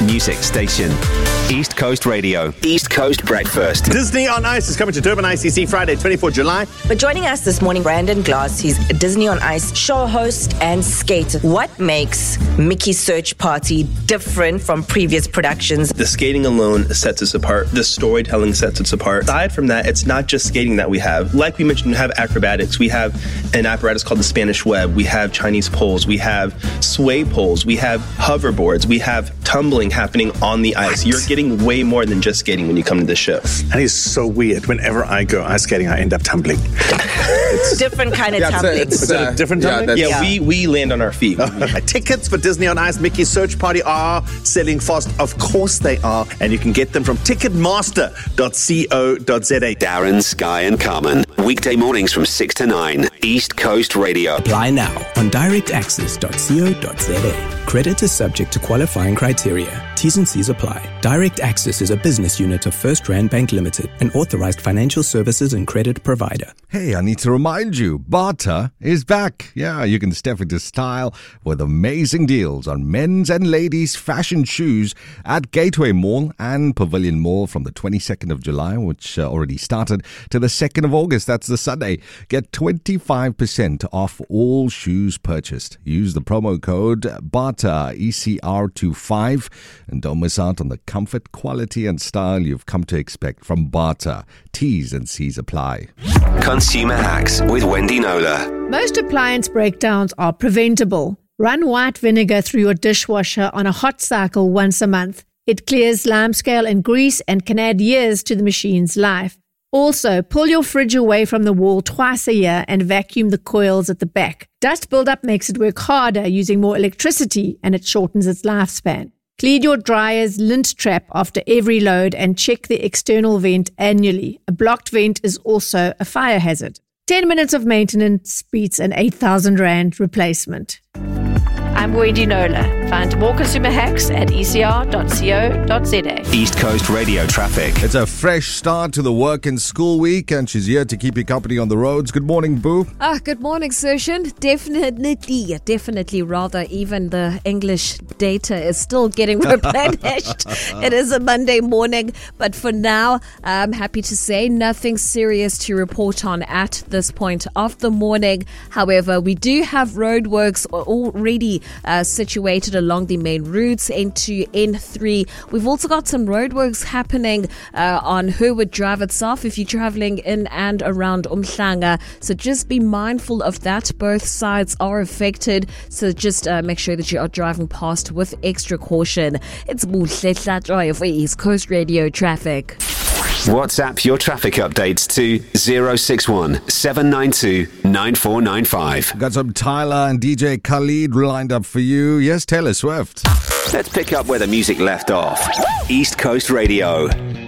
music station. East Coast Radio. East Coast Breakfast. Disney on Ice is coming to Durban ICC Friday, 24 July. But joining us this morning, Brandon Glass. He's a Disney on Ice show host and skater. What makes Mickey's Search Party different from previous productions? The skating alone sets us apart. The storytelling sets us apart. Aside from that, it's not just skating that we have. Like we mentioned, we have acrobatics. We have an apparatus called the Spanish Web. We have Chinese poles. We have sway poles. We have hoverboards. We have tumbling happening on the ice. You're getting way more than just skating when you come to this show. And it's so weird. Whenever I go ice skating, I end up tumbling. It's different kind of tumbling. Is it a different tumbling? Yeah, we land on our feet. Tickets for Disney on Ice Mickey's Search Party are selling fast. Of course they are. And you can get them from ticketmaster.co.za. Darren, Sky and Carmen. Weekday mornings from 6 to 9. East Coast Radio. Apply now on directaccess.co.za. Credit is subject to qualifying criteria. T's and C's apply. Direct Access is a business unit of First Rand Bank Limited, an authorized financial services and credit provider. Hey, I need to remind you, Barter is back. Yeah, you can step into style with amazing deals on men's and ladies' fashion shoes at Gateway Mall and Pavilion Mall from the 22nd of July, which already started, to the 2nd of August. That's the Sunday. Get 25% off all shoes purchased. Use the promo code BARTER, ECR25, and don't miss out on the comfort, quality, and style you've come to expect from Barter. T's and C's apply. Consumer Hacks with Wendy Nola. Most appliance breakdowns are preventable. Run white vinegar through your dishwasher on a hot cycle once a month. It clears limescale and grease and can add years to the machine's life. Also, pull your fridge away from the wall twice a year and vacuum the coils at the back. Dust buildup makes it work harder using more electricity and it shortens its lifespan. Clean your dryer's lint trap after every load and check the external vent annually. A blocked vent is also a fire hazard. 10 minutes of maintenance beats an 8,000 Rand replacement. I'm Wendy Nola. Find more consumer hacks at ecr.co.za. East Coast Radio traffic. It's a fresh start to the work and school week, and she's here to keep you company on the roads. Good morning, Boo. Good morning, Surshan. Definitely, rather, even the English data is still getting replenished. It is a Monday morning, but for now, I'm happy to say nothing serious to report on at this point of the morning. However, we do have roadworks already situated along the main routes into N3. We've also got some roadworks happening on Herwood Drive itself if you're traveling in and around Umhlanga. So just be mindful of that. Both sides are affected. So just make sure that you are driving past with extra caution. It's Buhle Hlatshwayo for East Coast Radio traffic. WhatsApp your traffic updates to 061 792 9495. Got some Tyler and DJ Khalid lined up for you. Yes, Taylor Swift. Let's pick up where the music left off. East Coast Radio.